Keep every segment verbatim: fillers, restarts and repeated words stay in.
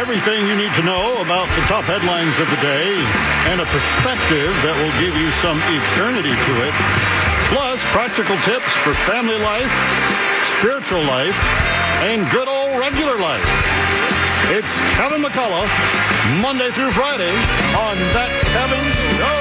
Everything you need to know about the top headlines of the day and a perspective that will give you some eternity to it. Plus, practical tips for family life, spiritual life, and good old regular life. It's Kevin McCullough, Monday through Friday on That Kevin Show.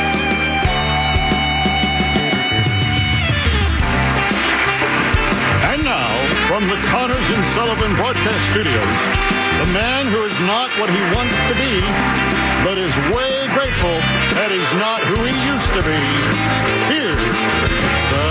And now, from the Connors and Sullivan Broadcast Studios, the man who is not what he wants to be, but is way grateful that he's not who he used to be. Here's the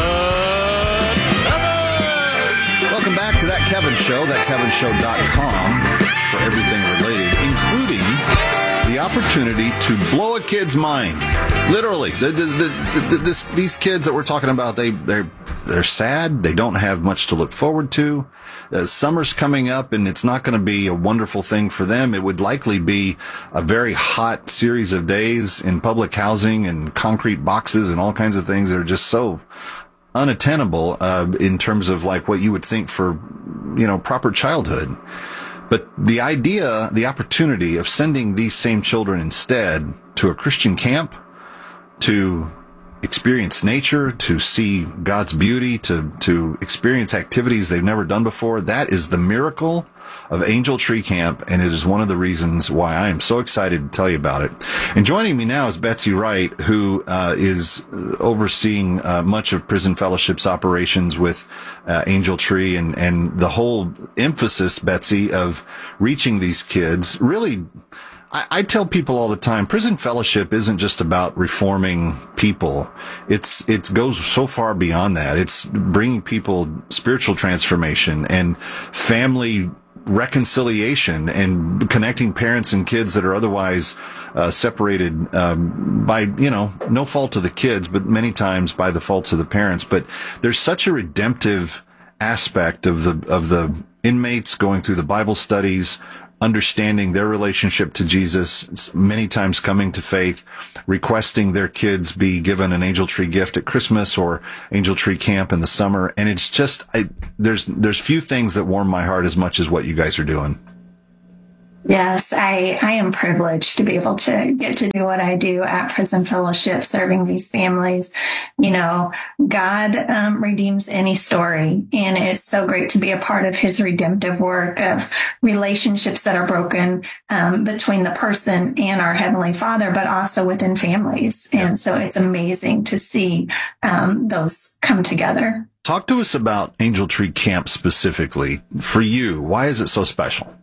Kevin! Welcome back to That Kevin Show, that kevin show dot com, for everything related, including the opportunity to blow a kid's mind. Literally, the, the, the, the, this, these kids that we're talking about, they, they're, they're sad. They don't have much to look forward to. Uh, summer's coming up, and it's not going to be a wonderful thing for them. It would likely be a very hot series of days in public housing and concrete boxes and all kinds of things that are just so unattainable uh, in terms of like what you would think for, you know, proper childhood. But the idea, the opportunity of sending these same children instead to a Christian camp, to experience nature, to see God's beauty, to, to experience activities they've never done before, that is the miracle of Angel Tree Camp, and it is one of the reasons why I am so excited to tell you about it. And joining me now is Betsy Wright, who uh, is overseeing uh, much of Prison Fellowship's operations with uh, Angel Tree, and, and the whole emphasis, Betsy, of reaching these kids. Really, I, I tell people all the time, Prison Fellowship isn't just about reforming people. It's, it goes so far beyond that. It's bringing people spiritual transformation and family reconciliation and connecting parents and kids that are otherwise uh, separated um, by, you know, no fault of the kids, but many times by the faults of the parents. But there's such a redemptive aspect of the of the inmates going through the Bible studies, understanding their relationship to Jesus, many times coming to faith, requesting their kids be given an Angel Tree gift at Christmas or Angel Tree Camp in the summer. And it's just, I, there's, there's few things that warm my heart as much as what you guys are doing. Yes, I, I am privileged to be able to get to do what I do at Prison Fellowship, serving these families. You know, God um, redeems any story, and it's so great to be a part of his redemptive work of relationships that are broken um, between the person and our Heavenly Father, but also within families. Yeah. And so it's amazing to see um, those come together. Talk to us about Angel Tree Camp specifically. For you, why is it so special?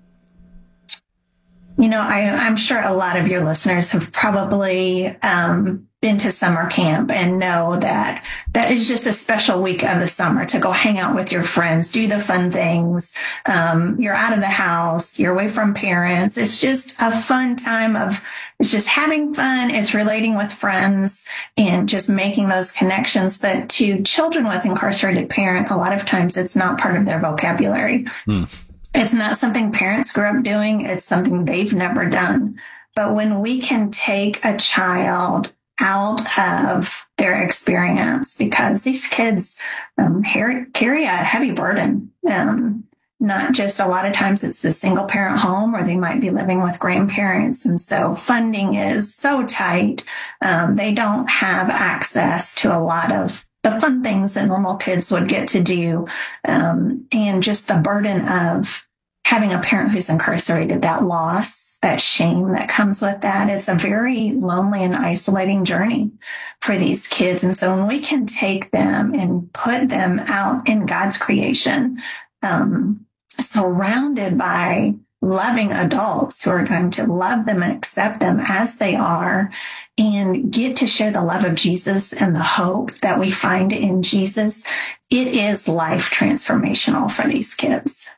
You know, I, I'm sure a lot of your listeners have probably um, been to summer camp and know that that is just a special week of the summer to go hang out with your friends, do the fun things. Um, you're out of the house, you're away from parents. It's just a fun time of, it's just having fun. It's relating with friends and just making those connections. But to children with incarcerated parents, a lot of times it's not part of their vocabulary. Hmm. It's not something parents grew up doing. It's something they've never done. But when we can take a child out of their experience, because these kids um, carry a heavy burden, um, not just a lot of times it's a single parent home, or they might be living with grandparents. And so funding is so tight. Um, they don't have access to a lot of the fun things that normal kids would get to do. Um, and just the burden of having a parent who's incarcerated, that loss, that shame that comes with that is a very lonely and isolating journey for these kids. And so when we can take them and put them out in God's creation, um, surrounded by loving adults who are going to love them and accept them as they are, and get to share the love of Jesus and the hope that we find in Jesus, it is life transformational for these kids.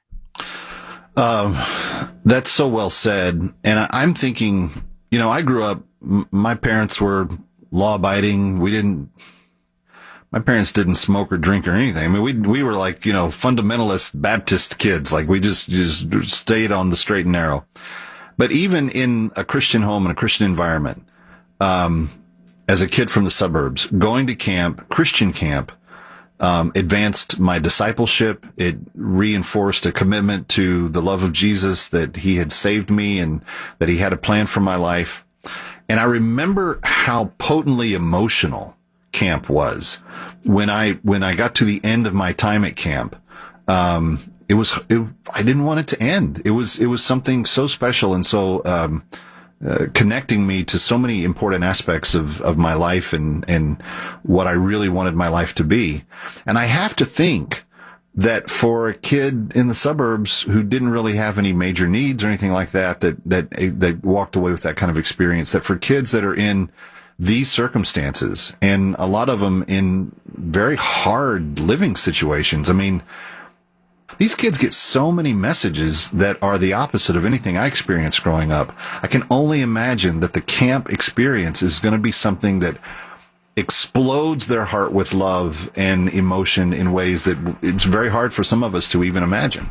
Um, that's so well said. And I, I'm thinking, you know, I grew up, m- my parents were law abiding. We didn't, my parents didn't smoke or drink or anything. I mean, we, we were like, you know, fundamentalist Baptist kids. Like we just, just stayed on the straight and narrow. But even in a Christian home and a Christian environment, um, as a kid from the suburbs, going to camp, Christian camp, um, advanced my discipleship. It reinforced a commitment to the love of Jesus, that he had saved me and that he had a plan for my life. And I remember how potently emotional camp was. When I, when I got to the end of my time at camp, um, it was, it, I didn't want it to end. It was, it was something so special and so, um, uh, connecting me to so many important aspects of, of my life and, and what I really wanted my life to be. And I have to think that for a kid in the suburbs who didn't really have any major needs or anything like that, that, that, that walked away with that kind of experience, that for kids that are in these circumstances, and a lot of them in very hard living situations, I mean, these kids get so many messages that are the opposite of anything I experienced growing up. I can only imagine that the camp experience is going to be something that explodes their heart with love and emotion in ways that it's very hard for some of us to even imagine.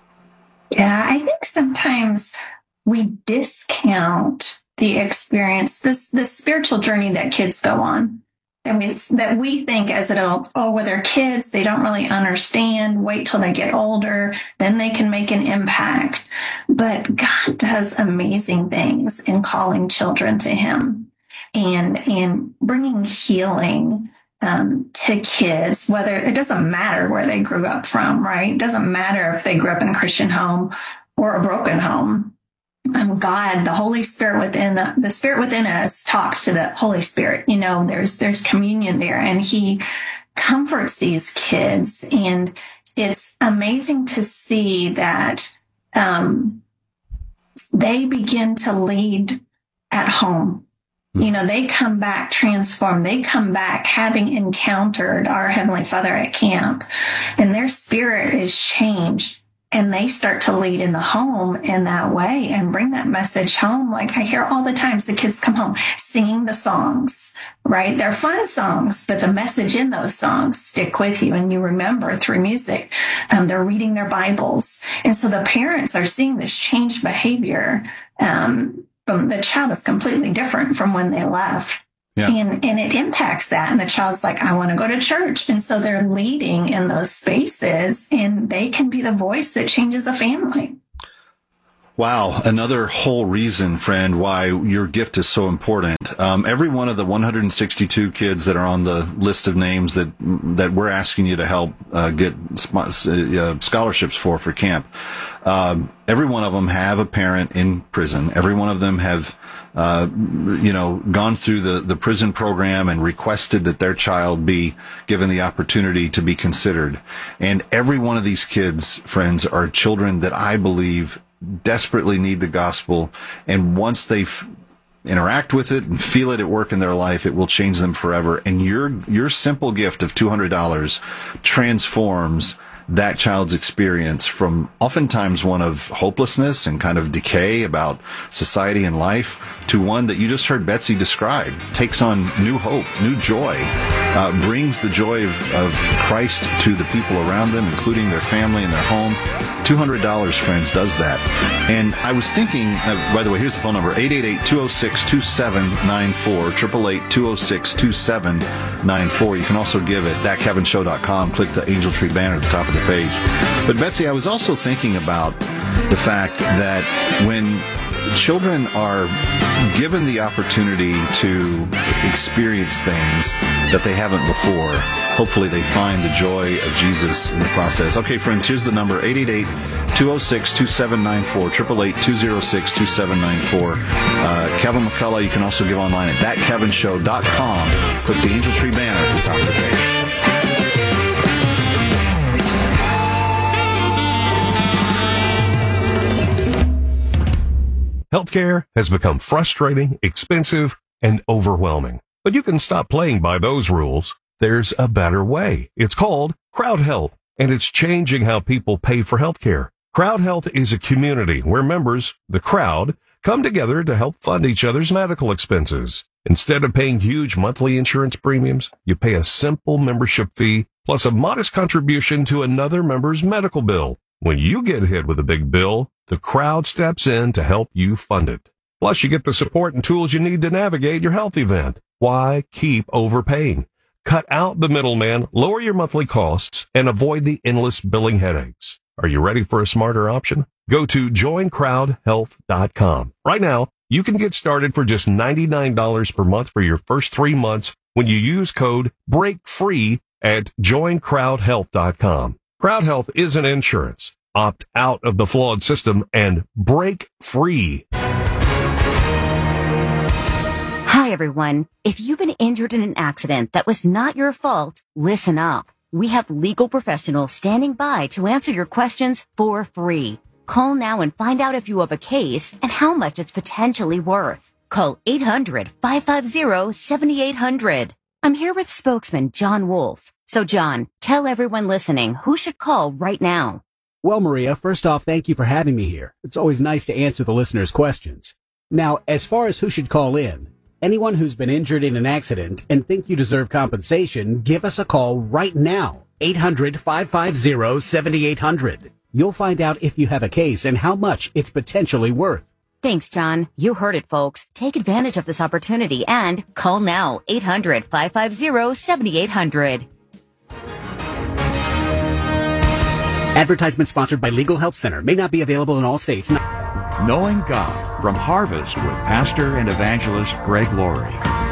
Yeah, I think sometimes we discount the experience, this, this spiritual journey that kids go on. And we, that we think as adults, oh, well, they're kids, they don't really understand, wait till they get older, then they can make an impact. But God does amazing things in calling children to him. And, and bringing healing, um, to kids, whether it doesn't matter where they grew up from, right? It doesn't matter if they grew up in a Christian home or a broken home. Um, God, the Holy Spirit within, the Spirit within us talks to the Holy Spirit. You know, there's, there's communion there, and he comforts these kids. And it's amazing to see that, um, they begin to lead at home. You know, they come back transformed. They come back having encountered our Heavenly Father at camp, and their spirit is changed, and they start to lead in the home in that way and bring that message home. Like I hear all the times the kids come home singing the songs, right? They're fun songs, but the message in those songs stick with you and you remember through music. Um, they're reading their Bibles. And so the parents are seeing this changed behavior. Um, From the child is completely different from when they left. Yeah. And, and it impacts that. And the child's like, I want to go to church. And so they're leading in those spaces, and they can be the voice that changes a family. Wow. Another whole reason, friend, why your gift is so important. Um, every one of the one hundred sixty-two kids that are on the list of names that, that we're asking you to help, uh, get uh, scholarships for, for camp. Um, every one of them have a parent in prison. Every one of them have, uh, you know, gone through the, the prison program and requested that their child be given the opportunity to be considered. And every one of these kids, friends, are children that I believe desperately need the gospel, and once they f- interact with it and feel it at work in their life, it will change them forever. And your your simple gift of two hundred dollars transforms that child's experience from oftentimes one of hopelessness and kind of decay about society and life to one that you just heard Betsy describe, takes on new hope, new joy, uh, brings the joy of, of Christ to the people around them, including their family and their home. two hundred dollars, friends, does that. And I was thinking, uh, by the way, here's the phone number, eight eight eight, two oh six, two seven nine four, eight eight eight, two oh six, two seven nine four. You can also give at that kevin show dot com. Click the Angel Tree banner at the top of the page. But Betsy, I was also thinking about the fact that when children are given the opportunity to experience things that they haven't before, hopefully they find the joy of Jesus in the process. Okay, friends, here's the number, eight eight eight, two oh six, two seven nine four, eight eight eight, two oh six, two seven nine four. Uh, Kevin McCullough, you can also give online at that kevin show dot com. Click the Angel Tree banner at the top of the page. Healthcare has become frustrating, expensive, and overwhelming. But you can stop playing by those rules. There's a better way. It's called Crowd Health, and it's changing how people pay for healthcare. Crowd Health is a community where members, the crowd, come together to help fund each other's medical expenses. Instead of paying huge monthly insurance premiums, you pay a simple membership fee plus a modest contribution to another member's medical bill. When you get hit with a big bill, the crowd steps in to help you fund it. Plus, you get the support and tools you need to navigate your health event. Why keep overpaying? Cut out the middleman, lower your monthly costs, and avoid the endless billing headaches. Are you ready for a smarter option? Go to join crowd health dot com. Right now, you can get started for just ninety-nine dollars per month for your first three months when you use code BREAKFREE at join crowd health dot com. Crowd Health isn't insurance. Opt out of the flawed system and break free. Hi, everyone. If you've been injured in an accident that was not your fault, listen up. We have legal professionals standing by to answer your questions for free. Call now and find out if you have a case and how much it's potentially worth. Call eight hundred, five five zero, seven eight zero zero. I'm here with spokesman John Wolf. So, John, tell everyone listening who should call right now. Well, Maria, first off, thank you for having me here. It's always nice to answer the listeners' questions. Now, as far as who should call in, anyone who's been injured in an accident and think you deserve compensation, give us a call right now. eight hundred, five five zero, seven eight zero zero. You'll find out if you have a case and how much it's potentially worth. Thanks, John. You heard it, folks. Take advantage of this opportunity and call now. eight hundred, five five zero, seven eight zero zero. Advertisement sponsored by Legal Help Center. May not be available in all states. Knowing God from Harvest with Pastor and Evangelist Greg Laurie.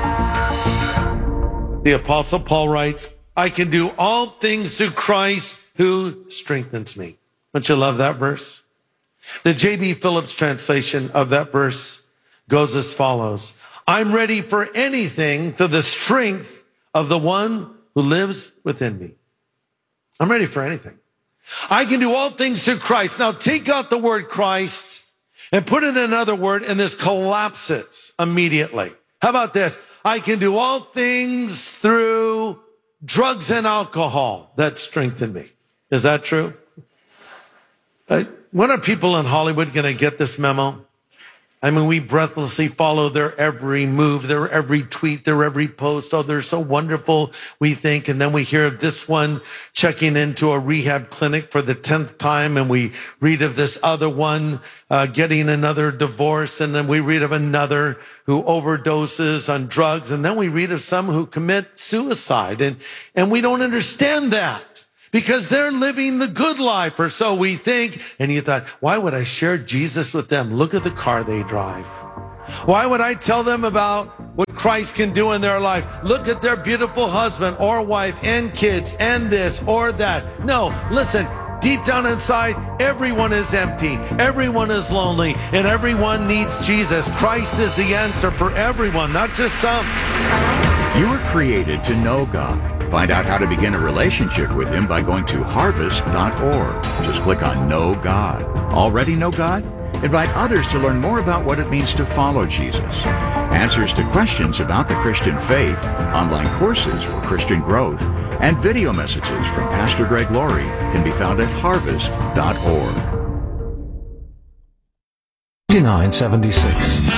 The Apostle Paul writes, I can do all things through Christ who strengthens me. Don't you love that verse? The J B Phillips translation of that verse goes as follows. I'm ready for anything through the strength of the one who lives within me. I'm ready for anything. I can do all things through Christ. Now take out the word Christ and put in another word, and this collapses immediately. How about this? I can do all things through drugs and alcohol that strengthen me. Is that true? Uh, when are people in Hollywood going to get this memo? I mean, we breathlessly follow their every move, their every tweet, their every post. Oh, they're so wonderful, we think. And then we hear of this one checking into a rehab clinic for the tenth time. And we read of this other one uh, getting another divorce. And then we read of another who overdoses on drugs. And then we read of some who commit suicide. And, and we don't understand that. Because they're living the good life, or so we think. And you thought, why would I share Jesus with them? Look at the car they drive. Why would I tell them about what Christ can do in their life? Look at their beautiful husband or wife and kids and this or that. No, listen, deep down inside, everyone is empty. Everyone is lonely, and everyone needs Jesus. Christ is the answer for everyone, not just some. You were created to know God. Find out how to begin a relationship with Him by going to harvest dot org. Just click on Know God. Already know God? Invite others to learn more about what it means to follow Jesus. Answers to questions about the Christian faith, online courses for Christian growth, and video messages from Pastor Greg Laurie can be found at harvest dot org. nine seventy-six